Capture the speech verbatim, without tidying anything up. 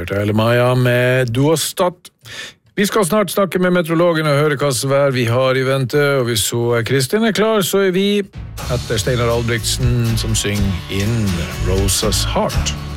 hørte Elle Maja med Duostat. Vi skal snart snakke med meteorologen og høre hva vær vi har i vente, og hvis så Kristin er klar, så er vi etter Steinar Albrigtsen som synger In Rosa's Heart.